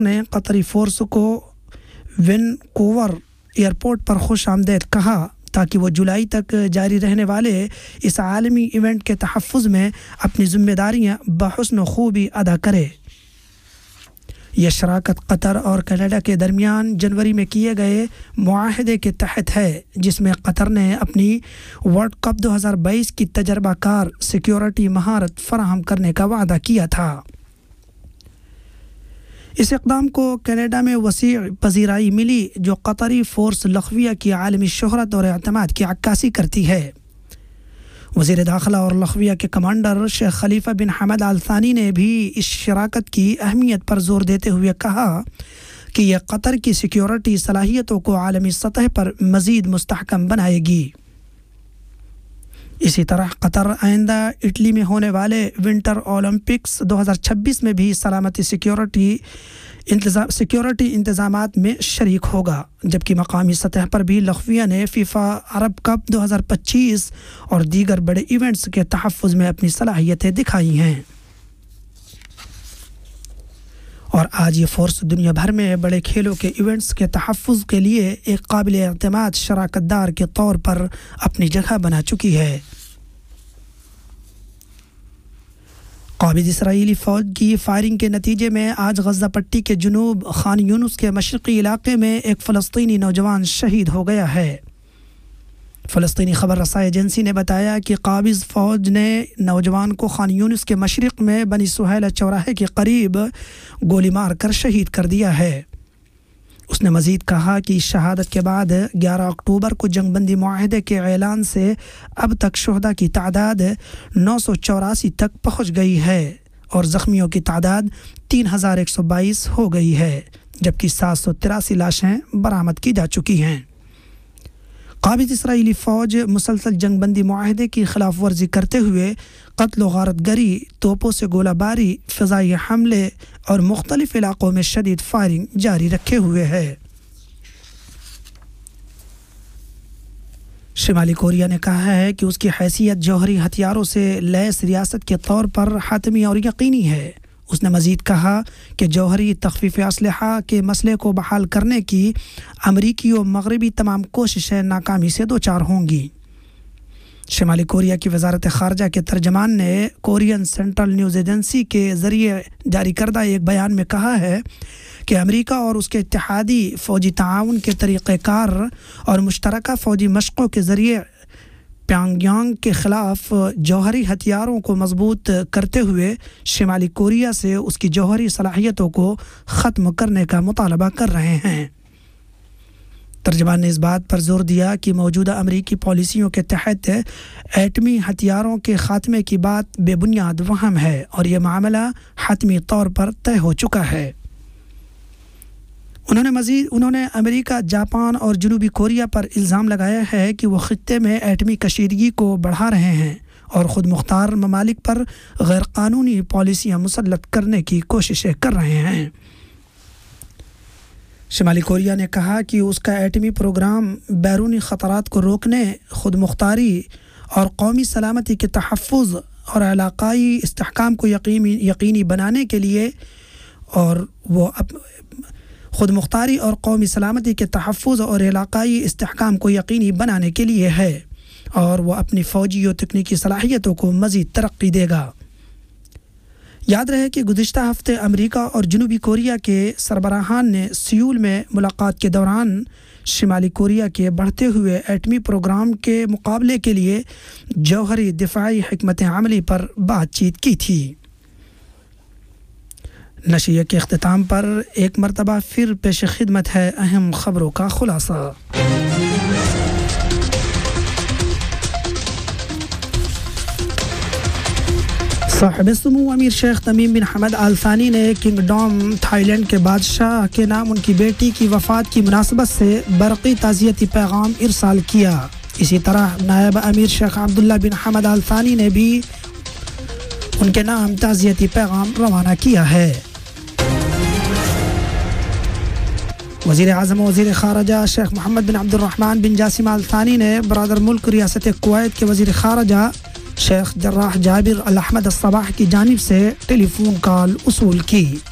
نے قطری فورس کو Vancouver airport پر خوش آمدید کہا تاکہ وہ جولائی تک جاری رہنے والے اس عالمی ایونٹ کے تحفظ میں اپنی ذمہ داریاں بحسن و خوبی ادا کرے۔ یہ شراکت قطر اور کینیڈا کے درمیان جنوری میں کیے گئے معاہدے کے تحت ہے، جس میں قطر نے اپنی ورلڈ کپ 2022 کی تجربہ کار سیکیورٹی مہارت فراہم کرنے کا وعدہ کیا تھا۔ اس اقدام کو کینیڈا میں وسیع پذیرائی ملی، جو قطری فورس لخویہ کی عالمی شہرت اور اعتماد کی عکاسی کرتی ہے۔ وزیر داخلہ اور لخویہ کے کمانڈر شیخ خلیفہ بن حمد آل ثانی نے بھی اس شراکت کی اہمیت پر زور دیتے ہوئے کہا کہ یہ قطر کی سیکیورٹی صلاحیتوں کو عالمی سطح پر مزید مستحکم بنائے گی۔ اسی طرح قطر آئندہ اٹلی میں ہونے والے ونٹر اولمپکس 2026 میں بھی سلامتی سیکیورٹی انتظامات میں شریک ہوگا، جبکہ مقامی سطح پر بھی لخویہ نے فیفا عرب کپ 2025 اور دیگر بڑے ایونٹس کے تحفظ میں اپنی صلاحیتیں دکھائی ہیں۔ اور آج یہ فورس دنیا بھر میں بڑے کھیلوں کے ایونٹس کے تحفظ کے لیے ایک قابل اعتماد شراکت دار کے طور پر اپنی جگہ بنا چکی ہے۔ قابض اسرائیلی فوج کی فائرنگ کے نتیجے میں آج غزہ پٹی کے جنوب خان یونس کے مشرقی علاقے میں ایک فلسطینی نوجوان شہید ہو گیا ہے۔ فلسطینی خبر رساں ایجنسی نے بتایا کہ قابض فوج نے نوجوان کو خان یونس کے مشرق میں بنی سہیلہ چوراہے کے قریب گولی مار کر شہید کر دیا ہے۔ اس نے مزید کہا کہ شہادت کے بعد 11 اکتوبر کو جنگ بندی معاہدے کے اعلان سے اب تک شہداء کی تعداد 984 تک پہنچ گئی ہے اور زخمیوں کی تعداد 3122 ہو گئی ہے، جبکہ 783 لاشیں برآمد کی جا چکی ہیں۔ قابض اسرائیلی فوج مسلسل جنگ بندی معاہدے کی خلاف ورزی کرتے ہوئے قتل و غارت گری، توپوں سے گولہ باری، فضائی حملے اور مختلف علاقوں میں شدید فائرنگ جاری رکھے ہوئے ہے۔ شمالی کوریا نے کہا ہے کہ اس کی حیثیت جوہری ہتھیاروں سے لیس ریاست کے طور پر حتمی اور یقینی ہے۔ اس نے مزید کہا کہ جوہری تخفیف اسلحہ کے مسئلے کو بحال کرنے کی امریکی و مغربی تمام کوششیں ناکامی سے دوچار ہوں گی۔ شمالی کوریا کی وزارت خارجہ کے ترجمان نے کورین سینٹرل نیوز ایجنسی کے ذریعے جاری کردہ ایک بیان میں کہا ہے کہ امریکہ اور اس کے اتحادی فوجی تعاون کے طریقہ کار اور مشترکہ فوجی مشقوں کے ذریعے پیانگ یانگ کے خلاف جوہری ہتھیاروں کو مضبوط کرتے ہوئے شمالی کوریا سے اس کی جوہری صلاحیتوں کو ختم کرنے کا مطالبہ کر رہے ہیں۔ ترجمان نے اس بات پر زور دیا کہ موجودہ امریکی پالیسیوں کے تحت ایٹمی ہتھیاروں کے خاتمے کی بات بے بنیاد وہم ہے اور یہ معاملہ حتمی طور پر طے ہو چکا ہے۔ انہوں نے امریکہ، جاپان اور جنوبی کوریا پر الزام لگایا ہے کہ وہ خطے میں ایٹمی کشیدگی کو بڑھا رہے ہیں اور خود مختار ممالک پر غیر قانونی پالیسیاں مسلط کرنے کی کوششیں کر رہے ہیں۔ شمالی کوریا نے کہا کہ اس کا ایٹمی پروگرام بیرونی خطرات کو روکنے، خود مختاری اور قومی سلامتی کے تحفظ اور علاقائی استحکام کو یقینی بنانے کے لیے اور وہ خود مختاری اور قومی سلامتی کے تحفظ اور علاقائی استحکام کو یقینی بنانے کے لیے ہے، اور وہ اپنی فوجی و تکنیکی صلاحیتوں کو مزید ترقی دے گا۔ یاد رہے کہ گزشتہ ہفتے امریکہ اور جنوبی کوریا کے سربراہان نے سیول میں ملاقات کے دوران شمالی کوریا کے بڑھتے ہوئے ایٹمی پروگرام کے مقابلے کے لیے جوہری دفاعی حکمت عملی پر بات چیت کی تھی۔ نشریے کے اختتام پر ایک مرتبہ پھر پیش خدمت ہے اہم خبروں کا خلاصہ۔ صاحب سمو امیر شیخ تمیم بن حمد آل ثانی نے کنگڈم تھائی لینڈ کے بادشاہ کے نام ان کی بیٹی کی وفات کی مناسبت سے برقی تعزیتی پیغام ارسال کیا۔ اسی طرح نائب امیر شیخ عبداللہ بن حمد آل ثانی نے بھی ان کے نام تعزیتی پیغام روانہ کیا ہے۔ وزیر اعظم و وزیر خارجہ شیخ محمد بن عبد الرحمن بن جاسم آل ثانی نے برادر ملک ریاست کویت کے وزیر خارجہ شیخ جراح جابر الاحمد الصباح کی جانب سے ٹیلی فون کال وصول کی۔